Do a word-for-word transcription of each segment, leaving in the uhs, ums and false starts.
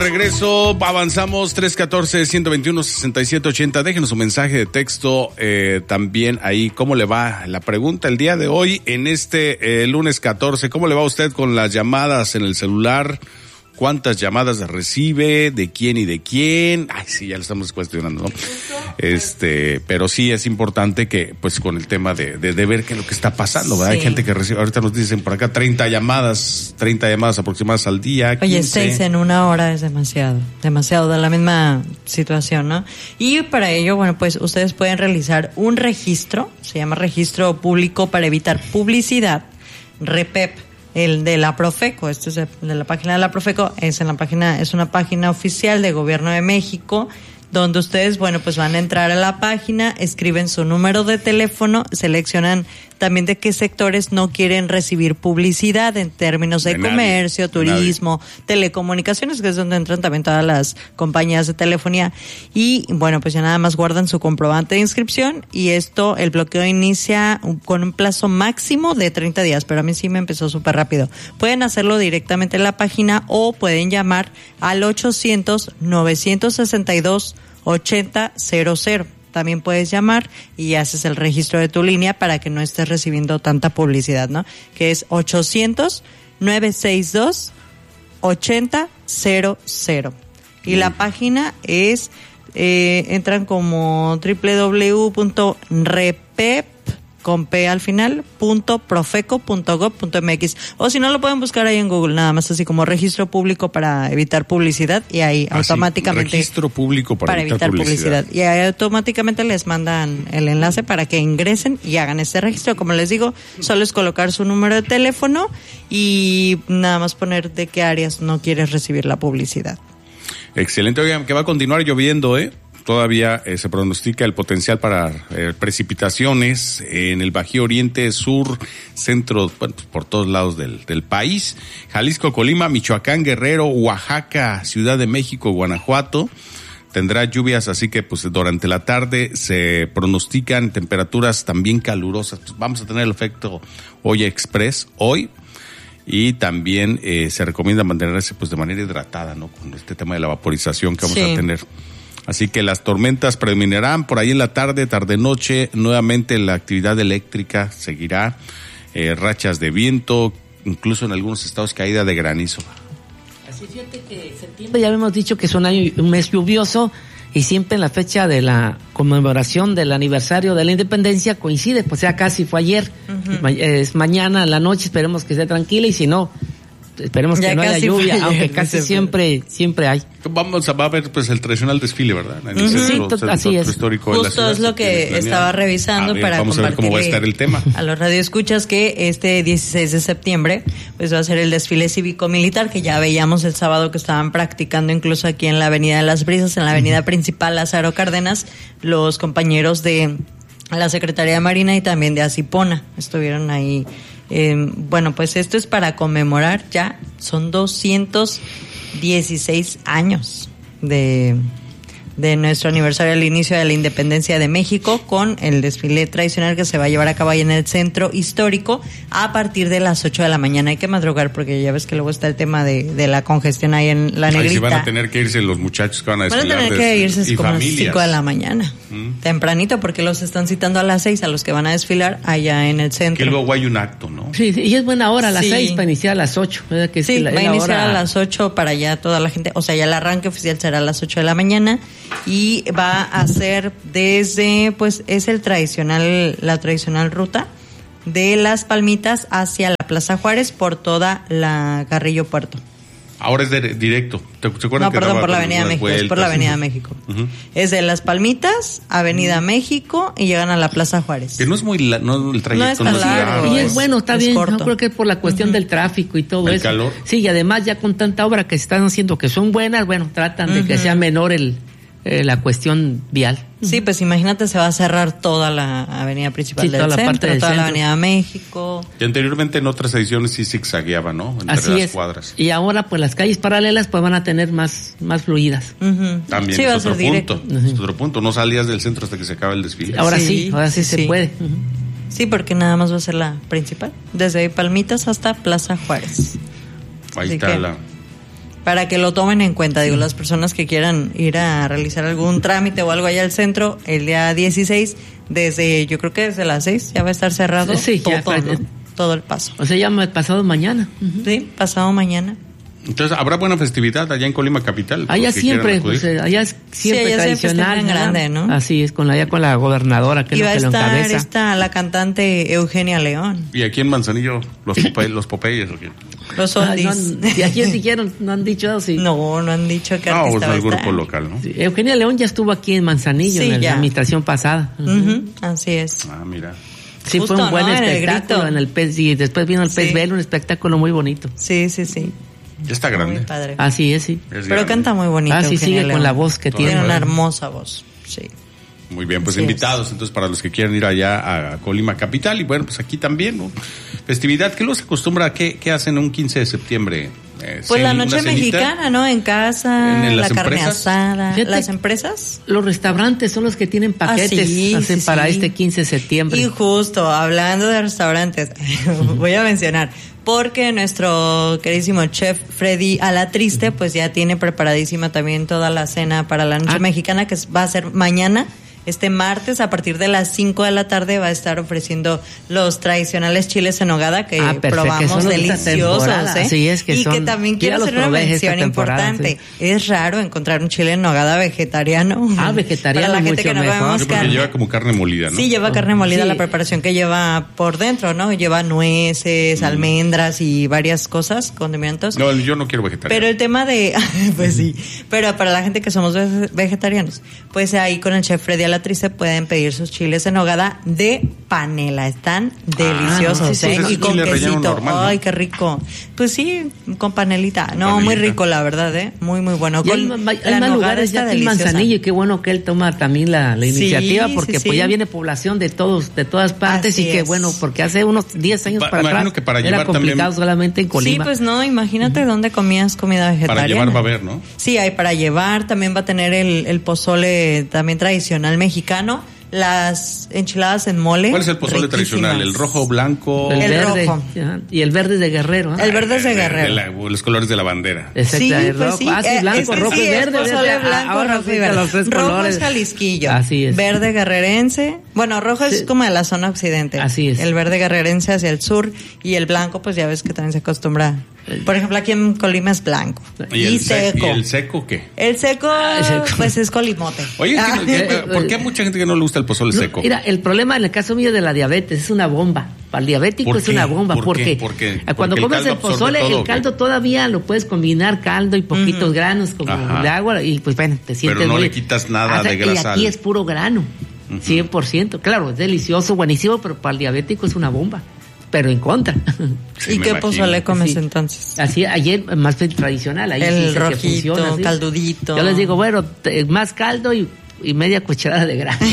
Regreso, avanzamos tres uno cuatro, uno dos uno, seis siete ocho cero. Déjenos un mensaje de texto eh, también ahí. ¿Cómo le va? La pregunta el día de hoy en este eh, lunes catorce. ¿Cómo le va a usted con las llamadas en el celular? ¿Cuántas llamadas recibe? ¿De quién y de quién? Ay, sí, ya lo estamos cuestionando, ¿no? Este, pero sí es importante que, pues, con el tema de, de, de ver qué es lo que está pasando, ¿verdad? Sí. Hay gente que recibe, ahorita nos dicen por acá treinta llamadas, treinta llamadas aproximadas al día. Oye, quince. seis en una hora es demasiado, demasiado de la misma situación, ¿no? Y para ello, bueno, pues ustedes pueden realizar un registro, se llama Registro Público para Evitar Publicidad, REPEP. El de la Profeco, esto es de la página de la Profeco, es en la página, es una página oficial de Gobierno de México, donde ustedes, bueno, pues van a entrar a la página, escriben su número de teléfono, seleccionan también de qué sectores no quieren recibir publicidad en términos de, de comercio, nadie, turismo, nadie. telecomunicaciones, que es donde entran también todas las compañías de telefonía. Y bueno, pues ya nada más guardan su comprobante de inscripción y esto, el bloqueo inicia con un plazo máximo de treinta días, pero a mí sí me empezó súper rápido. Pueden hacerlo directamente en la página o pueden llamar al ochocientos, novecientos sesenta y dos, ochenta cero cero. También puedes llamar y haces el registro de tu línea para que no estés recibiendo tanta publicidad, ¿no? Que es ochocientos, novecientos sesenta y dos, ochenta cero cero. Y la página es, eh, entran como doble u doble u doble u punto repep con P al final, punto profeco punto gob punto mx, o si no lo pueden buscar ahí en Google, nada más así como Registro Público para Evitar Publicidad, y ahí ah, automáticamente sí, Registro Público para, para evitar, evitar publicidad. publicidad, y ahí automáticamente les mandan el enlace para que ingresen y hagan este registro. Como les digo, solo es colocar su número de teléfono y nada más poner de qué áreas no quieres recibir la publicidad. Excelente. Oigan, que va a continuar lloviendo, ¿eh? Todavía eh, se pronostica el potencial para eh, precipitaciones en el Bajío Oriente, Sur, Centro, bueno, pues por todos lados del, del país. Jalisco, Colima, Michoacán, Guerrero, Oaxaca, Ciudad de México, Guanajuato. Tendrá lluvias, así que pues durante la tarde se pronostican temperaturas también calurosas. Pues vamos a tener el efecto Olla Express hoy. Y también eh, se recomienda mantenerse pues de manera hidratada, ¿no? Con este tema de la vaporización que vamos sí. a tener. Así que las tormentas predominarán por ahí en la tarde, tarde-noche. Nuevamente la actividad eléctrica seguirá, eh, rachas de viento, incluso en algunos estados caída de granizo. Así, fíjate que septiembre ya habíamos dicho que es un año, un mes lluvioso, y siempre en la fecha de la conmemoración del aniversario de la independencia coincide, pues ya casi fue ayer, uh-huh. es mañana en la noche, esperemos que esté tranquila, y si no, esperemos ya que no haya lluvia, ayer, aunque casi no siempre siempre hay. Vamos a, va a ver pues el tradicional desfile, ¿verdad? En el uh-huh. centro, sí, centro, así centro es. histórico Justo de la ciudad, es lo que estaba revisando a ver, para vamos a ver cómo va a estar el tema. A los radioescuchas que este dieciséis de septiembre pues va a ser el desfile cívico-militar, que ya veíamos el sábado que estaban practicando incluso aquí en la Avenida de las Brisas, en la avenida uh-huh. principal Lázaro Cárdenas, los compañeros de la Secretaría de Marina y también de Asipona estuvieron ahí. Eh, bueno, pues esto es para conmemorar, ya son doscientos dieciséis años de, de nuestro aniversario del inicio de la independencia de México, con el desfile tradicional que se va a llevar a cabo ahí en el centro histórico a partir de las ocho de la mañana. Hay que madrugar porque ya ves que luego está el tema de, de la congestión ahí en la Negrita. Ahí sí van a tener que irse los muchachos que van a desfilar. Van a tener que irse y como a las familias. cinco de la mañana, ¿Mm? tempranito, porque los están citando a las seis a los que van a desfilar allá en el centro. Que luego hay un acto, ¿no? Sí, y es buena hora, a las sí. seis para iniciar a las ocho. Que sí, la, va a iniciar hora... a las ocho para ya toda la gente, o sea, ya el arranque oficial será a las ocho de la mañana y va a ser desde, pues es el tradicional, la tradicional ruta de Las Palmitas hacia la Plaza Juárez por toda la Carrillo Puerto. Ahora es de, directo. ¿Te, ¿te acuerdas no, que perdón, por la Avenida México. Vueltas, es por la Avenida México. Uh-huh. Es de Las Palmitas, Avenida uh-huh. México y llegan a la Plaza Juárez. Que no es muy la, no el trayecto no es tan largo. Y es bueno, está es bien. Corto. No creo que es por la cuestión uh-huh. del tráfico y todo el eso. El calor. Sí, y además ya con tanta obra que se están haciendo que son buenas, bueno, tratan uh-huh. de que sea menor el eh, la cuestión vial. Sí, pues imagínate, se va a cerrar toda la avenida principal sí, del toda centro, la parte del toda centro. La avenida México. Y anteriormente en otras ediciones sí zigzagueaba, ¿no? Entre Así las es. cuadras. Y ahora pues las calles paralelas pues van a tener más más fluidas. Uh-huh. También sí, es va otro a ser punto. Uh-huh. Es otro punto. No salías del centro hasta que se acaba el desfile. Ahora sí, sí ahora sí, sí se puede. Uh-huh. Sí, porque nada más va a ser la principal. Desde Palmitas hasta Plaza Juárez. Ahí Así está que, la... para que lo tomen en cuenta. Digo, las personas que quieran ir a realizar algún trámite o algo allá al centro, el día dieciséis, desde, yo creo que desde las seis ya va a estar cerrado sí, todo, ya, ¿no? todo el paso. O sea, ya pasado mañana. Uh-huh. Sí, pasado mañana. Entonces, ¿habrá buena festividad allá en Colima Capital? Allá siempre, pues, allá es siempre sí, allá tradicional. En grande, ¿no? Así es, con la, allá con la gobernadora, que y es lo que lo encabeza. Y va a estar esta, la cantante Eugenia León. ¿Y aquí en Manzanillo, los, Pope, los Popeyes o qué? Los oldies. Ah, no, ¿y aquí dijeron? ¿No han dicho eso? Sí. No, no han dicho que no, artista pues el grupo estar. local, ¿no? Sí, Eugenia León ya estuvo aquí en Manzanillo, sí, en la ya. administración pasada. Uh-huh. Uh-huh. Así es. Ah, mira. Sí, Justo, fue un buen ¿no? espectáculo en el, en el pez, y después vino el sí. Pez Velo, un espectáculo muy bonito. Sí, sí, sí. Ya está grande. Muy padre. Así es, sí. Es Pero grande. canta muy bonito. Ah, sí, sigue León. con la voz que tiene. Tiene una hermosa voz, sí. Muy bien, pues Así invitados es. entonces para los que quieran ir allá a Colima Capital y bueno, pues aquí también, ¿no? Festividad, ¿qué los acostumbra? ¿Qué, qué hacen un quince de septiembre? Eh, Pues la cen- noche una cenita. mexicana, ¿no? En casa, ¿En- en la las carne empresas? asada. Fíjate, ¿Las empresas? Los restaurantes son los que tienen paquetes, Ah, sí, hacen sí, para sí. este quince de septiembre. Y justo, hablando de restaurantes, voy a mencionar, porque nuestro queridísimo chef Freddy Alatriste, pues ya tiene preparadísima también toda la cena para la noche Ah. mexicana, que va a ser mañana. Este martes, a partir de las cinco de la tarde, va a estar ofreciendo los tradicionales chiles en nogada que Ah, perfecto, que probamos son de esta deliciosos, temporada. ¿eh? Sí, es que y son- que también yo quiero ya los hacer una probé esta mención temporada, importante. sí. Es raro encontrar un chile en nogada vegetariano. Ah, vegetariano, Para la gente mucho que no mejor. comemos Sí, porque carne. lleva como carne molida, ¿no? Sí, lleva carne molida, Sí. la preparación que lleva por dentro, ¿no? Lleva nueces, almendras y varias cosas, condimentos. No, yo no quiero vegetariano. Pero el tema de, pues sí, pero para la gente que somos ve- vegetarianos, pues ahí con el chef Freddy Alatriste pueden pedir sus chiles en nogada de panela. Están deliciosos, sí, sí, ¿eh? pues es Y con chile relleno quesito. normal, ¿no? Ay, qué rico. Pues sí, con panelita. No, Panelita. muy rico, la verdad, ¿eh? Muy, muy bueno. Y hay, Con hay la más nogada lugares está ya aquí en deliciosa. Manzanillo y qué bueno que él toma también la, la Sí, iniciativa sí, porque sí. pues ya viene población de todos, de todas partes Así y qué es. bueno, porque hace unos diez años Pa- para imagino atrás que para era llevar complicado también- solamente en Colima. Sí, pues no, imagínate dónde comías comida vegetariana. Para llevar va a haber, ¿no? Sí, hay para llevar, también va a tener el, el pozole también tradicional mexicano, las enchiladas en mole. ¿Cuál es el pozole riquísimas. tradicional? ¿El rojo, blanco? el, el verde rojo. ajá, y el verde es de Guerrero. ¿eh? El verde es de de Guerrero. la- los colores de la bandera. Exacto, Sí, el pues rojo, sí, ah, sí, eh, blanco, este rojo sí y es verde. pozole verde. blanco, Ahora rojo y sí que verde. los tres Rojo colores. es Jalisquillo. Así es. Verde guerrerense. Bueno, rojo es Sí. como de la zona occidente. Así es. El verde guerrerense hacia el sur y el blanco, pues ya ves que también se acostumbra. Por ejemplo, aquí en Colima es blanco. ¿Y, Y, el se- seco. ¿Y el seco qué? El seco, el seco. pues es colimote. Oye, es que Ah. no- ¿qué- ¿por qué hay mucha gente que no le gusta el pozole No, seco? mira, el problema en el caso mío de la diabetes es una bomba. Para el diabético ¿Por es qué? una bomba. ¿Por porque qué? ¿Por qué? cuando Porque el comes caldo el pozole, absorbe todo, el ¿o qué? caldo todavía lo puedes combinar caldo y poquitos granos como Ajá. de agua y pues bueno, te sientes no muy- le quitas nada O sea, de grasa Y aquí al- es puro grano, cien por ciento. Claro, es delicioso, buenísimo, pero para el diabético es una bomba. Pero en contra. Sí, ¿Y me qué imagino. pozole comes Sí. entonces? Así, ayer más bien tradicional, ahí sí El sé que rojito, funciona, ¿sí? caldudito. Yo les digo, bueno, te- más caldo y, y media cucharada de grano.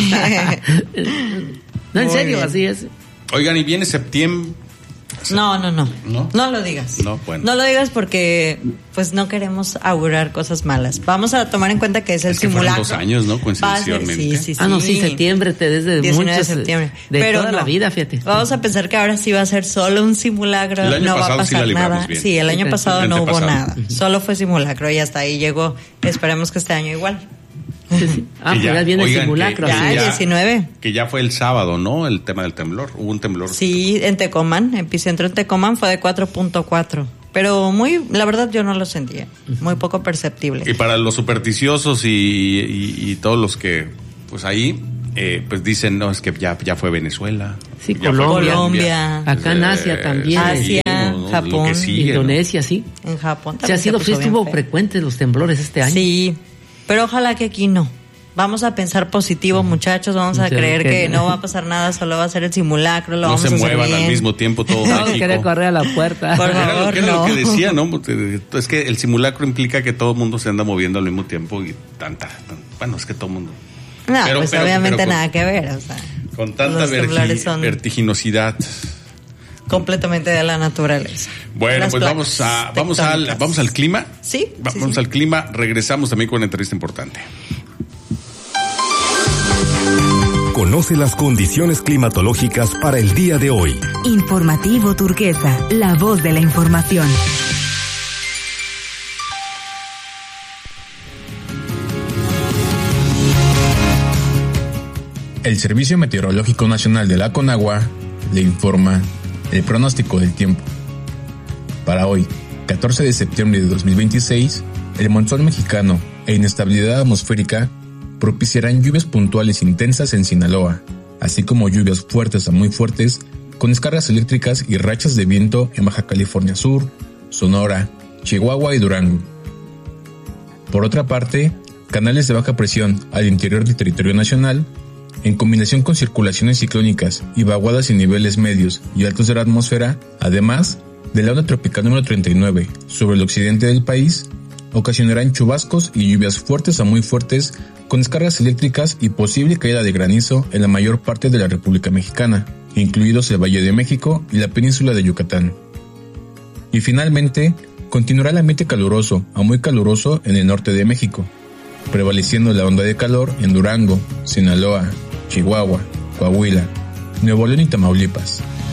No, en Muy serio, bien. así es. Oigan, y viene septiembre. No, no, no, ¿No? no. lo digas. No, bueno. No lo digas porque pues no queremos augurar cosas malas. Vamos a tomar en cuenta que es el Es que fueron simulacro. dos años, ¿no? Va a ser- Coincidencialmente. Sí, sí, sí. Ah, no, sí, septiembre, te desde diecinueve muchos, de septiembre. de Pero toda no. la vida, fíjate. Vamos a pensar que ahora sí va a ser solo un simulacro. El año no va a pasado sí pasar la libramos nada. bien. Sí, el año El pasado no hubo antepasado. nada. Solo fue simulacro y hasta ahí llegó. Esperemos que este año igual. Sí, sí. Ah, Que pues ya viene el oigan, simulacro. que- Ya, así el es. diecinueve. Que ya fue el sábado, ¿no? El tema del temblor. Hubo un temblor. Sí, en Tecomán, epicentro en Tecomán fue de cuatro punto cuatro. Pero muy, la verdad yo no lo sentía. Muy poco perceptible. Y para los supersticiosos y, y, y todos los que, pues ahí, eh, pues dicen, no, es que ya, ya fue Venezuela. Sí, ya fue Colombia. Colombia. Acá en Asia también. Asia, ¿no? Lo Japón, que sigue, ¿no? Indonesia, sí. En Japón O sea, también ha sido, se sí puso bien estuvo feo. frecuentes los temblores este año. Sí, pero ojalá que aquí no. Vamos a pensar positivo, muchachos. Vamos a Sí, creer que- que no va a pasar nada, solo va a ser el simulacro. Lo No vamos se a hacer muevan bien. al mismo tiempo todo No, México. quería correr a la puerta. Por Era lo favor, que, era lo no. que decía, ¿no? Es que el simulacro implica que todo el mundo se anda moviendo al mismo tiempo y tanta. Bueno, es que todo el mundo. No, Pero- pues pero- obviamente pero con- nada que ver. O sea, Con tanta los temblores verti- son vertiginosidad. completamente de la naturaleza. Bueno, Las pues placas vamos a vamos al tectónicas. vamos al clima. Sí, Va- sí, vamos sí. al clima. Regresamos también con una entrevista importante. Conoce las condiciones climatológicas para el día de hoy. Informativo Turquesa, la voz de la información. El Servicio Meteorológico Nacional de la Conagua le informa el pronóstico del tiempo. Para hoy, catorce de septiembre de dos mil veintiséis, el monzón mexicano e inestabilidad atmosférica propiciarán lluvias puntuales intensas en Sinaloa, así como lluvias fuertes a muy fuertes con descargas eléctricas y rachas de viento en Baja California Sur, Sonora, Chihuahua y Durango. Por otra parte, canales de baja presión al interior del territorio nacional, en combinación con circulaciones ciclónicas y vaguadas en niveles medios y altos de la atmósfera, además de la onda tropical número treinta y nueve sobre el occidente del país, ocasionarán chubascos y lluvias fuertes a muy fuertes con descargas eléctricas y posible caída de granizo en la mayor parte de la República Mexicana, incluidos el Valle de México y la península de Yucatán. Y finalmente, continuará el ambiente caluroso a muy caluroso en el norte de México, prevaleciendo la onda de calor en Durango, Sinaloa, Chihuahua, Coahuila, Nuevo León y Tamaulipas.